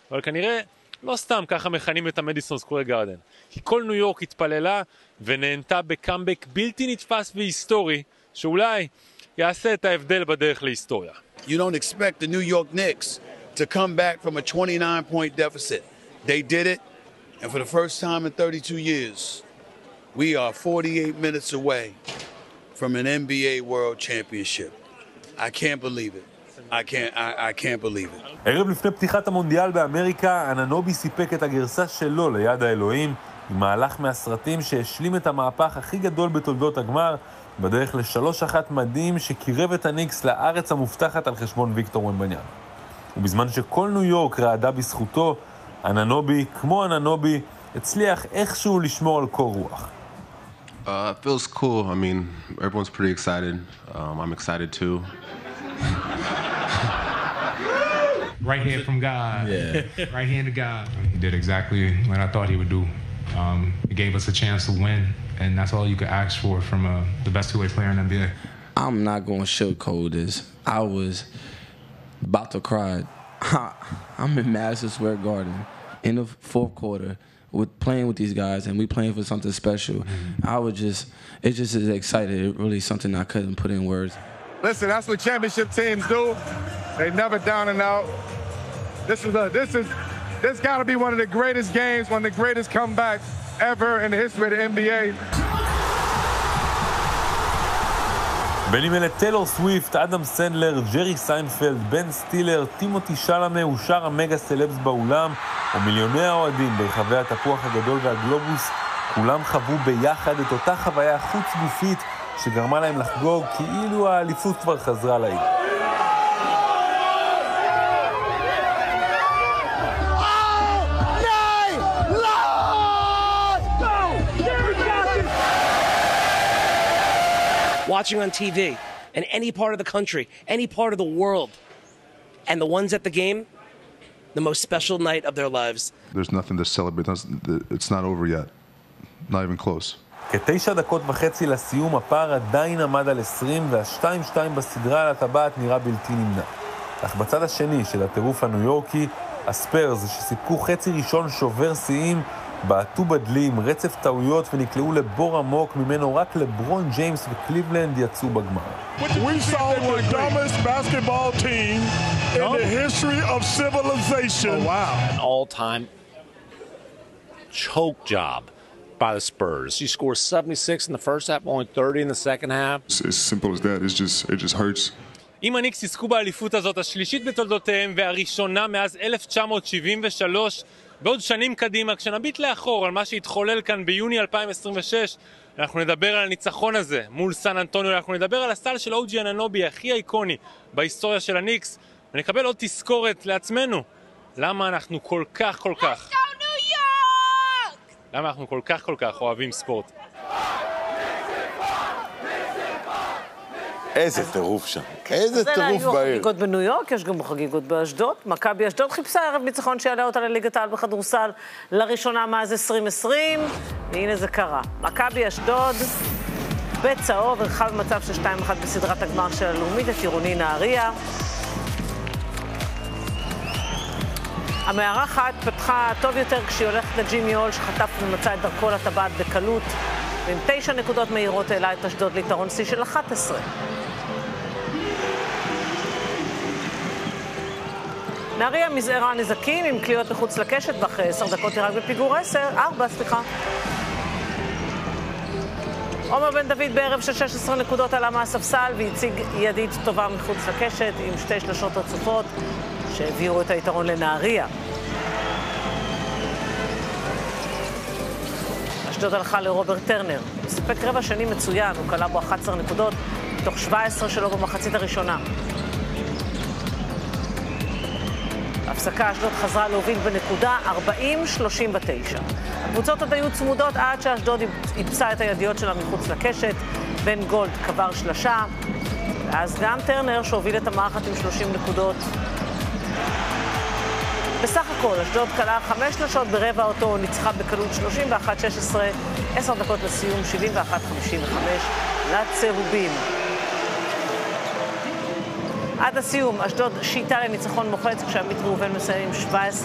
אבל כנראה לא סתם ככה מכנים את המדיסון סקוור גארדן. כי כל ניו יורק התפללה ונהנתה בקאמבק בלתי נתפס והיסטורי, שאולי יעשה את ההבדל בדרך להיסטוריה. You don't expect the New York Knicks to come back from a 29-point deficit. They did it, and for the first time in 32 years, we are 48 minutes away from an NBA World Championship. I can't believe it. I can't believe it. ערב לפני פתיחת המונדיאל באמריקה, אננובי סיפק את הגרסה שלו ליד האלוהים, עם מהלך מהסרטים שהשלים את המהפך הכי גדול בתולדות הגמר, בדרך ל3-1 מדהים שקירב את הניקס לארץ המובטחת על חשבון ויקטור ומבניאן. ובזמן שכל ניו יורק רעדה בזכותו, אננובי, כמו אננובי, הצליח איכשהו לשמור על קור רוח. It feels cool. I mean, everyone's pretty excited. I'm excited too. Right hand from God. Yeah. Right hand to God. He did exactly what I thought he would do. He gave us a chance to win, and that's all you could ask for from the best two-way player in the NBA. I'm not going to sugarcoat this. I was about to cry. I'm in Madison Square Garden in the fourth quarter with playing with these guys, and we playing for something special. It's just as excited. It really something I couldn't put in words. Listen, that's what championship teams do. They never down and out. This got to be one of the greatest games, one of the greatest comebacks ever in the history of the NBA. בין אם אלה טיילור סוויפט, אדם סנדלר, ג'רי סיינפלד, בן סטילר, טימותי שלמה ושאר המגה סלבס באולם, או מיליוני האוהדים ברחבי התפוח הגדול והגלובוס, כולם חוו ביחד את אותה חוויה חוץ גופית שגרמה להם לחגוג כאילו האליפות כבר חזרה לעיר. Watching on TV in any part of the country, any part of the world, and the ones at the game, the most special night of their lives. There's nothing to celebrate. It's not over yet. Not even close. כ9.5 דקות לסיום, הפער עדיין עמד על 20, וה-2-2 בסדרה על הטבעת נראה בלתי נמנע. אך בצד השני של הטירוף הניו יורקי, הספרס שסיפקו חצי ראשון שובר שיאים, בעטו בדלי עם רצף טעויות ונקלעו לבור עמוק ממנו רק לברון ג'יימס וקליבלנד יצאו בגמר. We saw the dumbest basketball team in the history of civilization. Oh, wow. An all-time choke job by the Spurs. You score 76 in the first half, only 30 in the second half. It's as simple as that. It just hurts. אם הניקס יזכו באליפות הזאת, השלישית בתולדותיהם והראשונה מאז 1973, בעוד שנים קדימה, כשנביט לאחור על מה שהתחולל כאן ביוני 2026, אנחנו נדבר על הניצחון הזה מול סן אנטוניו, אנחנו נדבר על הסל של אוג'י אננובי הכי איקוני בהיסטוריה של הניקס, ונקבל עוד תזכורת לעצמנו למה אנחנו כל כך למה אנחנו כל כך אוהבים ספורט. איזה טירוף שם, איזה טירוף בעיר. היו חגיגות בניו יורק, יש גם חגיגות באשדוד. מכבי אשדוד חיפשה ערב ניצחון שיעלה אותה לליגת העל בכדורסל לראשונה מאז 2020, והנה זה קרה. מכבי אשדוד בצהוב, הרחב במצב של 2-1 בסדרת הגמר של הלאומית, את עירוני נהריה. המארחת פתחה טוב יותר כשהיא הולכת לג'ימי הול, שחטף ומצא את דרכו לטבעת בקלות, ועם 9 נקודות מהירות העלה את אשדוד ליתרון שיא של 11. נהריה מזערה נזקים עם קליעות מחוץ לקשת, ואחרי 10 דקות היא רק בפיגור 4. עומר בן דוד בערב של 16 נקודות עלה מהספסל והציג ידית טובה מחוץ לקשת עם 2 שלשות רצופות שהביאו את היתרון לנהריה. אשדוד הלכה לרוברט טרנר. מספק רבע שני מצוין, הוא קלה בו 11 נקודות מתוך 17 שלו במחצית הראשונה. הפסקה, אשדוד חזרה להוביל בנקודה 40-39. הקבוצות עוד היו צמודות עד שאשדוד איפסה את הידיות שלה מחוץ לקשת. בן גולד קבר שלשה, ואז גם טרנר שהוביל את המערכת עם 30 נקודות. בסך הכל, אשדוד קלה 5 שלשות ברבע אותו, ניצחה בקלות 31-16, 10 דקות לסיום, 71-55 לצהובים. עד הסיום, אשדוד שיטה לניצחון מוחץ, כשעמית ראובן מסיים עם 17